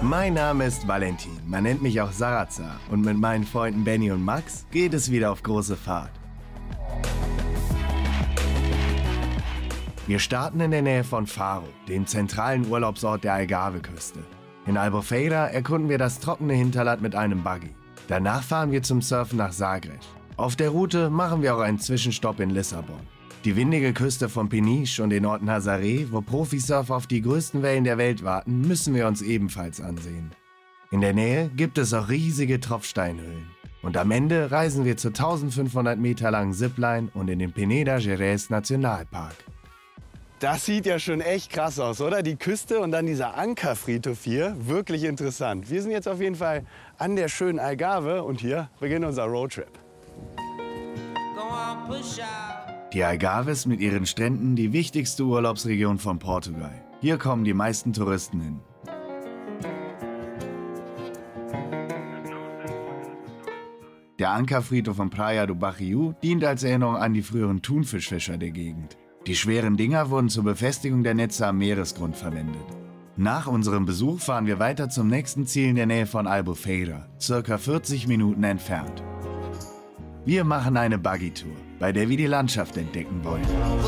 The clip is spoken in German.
Mein Name ist Valentin, man nennt mich auch Sarazar und mit meinen Freunden Benny und Max geht es wieder auf große Fahrt. Wir starten in der Nähe von Faro, dem zentralen Urlaubsort der Algarve-Küste. In Albufeira erkunden wir das trockene Hinterland mit einem Buggy. Danach fahren wir zum Surfen nach Zagreb. Auf der Route machen wir auch einen Zwischenstopp in Lissabon. Die windige Küste von Peniche und den Ort Nazaré, wo Profisurfer auf die größten Wellen der Welt warten, müssen wir uns ebenfalls ansehen. In der Nähe gibt es auch riesige Tropfsteinhöhlen. Und am Ende reisen wir zur 1500 Meter langen Zipline und in den Peneda Gerês Nationalpark. Das sieht ja schon echt krass aus, oder? Die Küste und dann dieser Ankerfriedhof hier, wirklich interessant. Wir sind jetzt auf jeden Fall an der schönen Algarve und hier beginnt unser Roadtrip. Die Algarve ist mit ihren Stränden die wichtigste Urlaubsregion von Portugal. Hier kommen die meisten Touristen hin. Der Ankerfriedhof von Praia do Barriu dient als Erinnerung an die früheren Thunfischfischer der Gegend. Die schweren Dinger wurden zur Befestigung der Netze am Meeresgrund verwendet. Nach unserem Besuch fahren wir weiter zum nächsten Ziel in der Nähe von Albufeira, circa 40 Minuten entfernt. Wir machen eine Buggy-Tour, bei der wir die Landschaft entdecken wollen.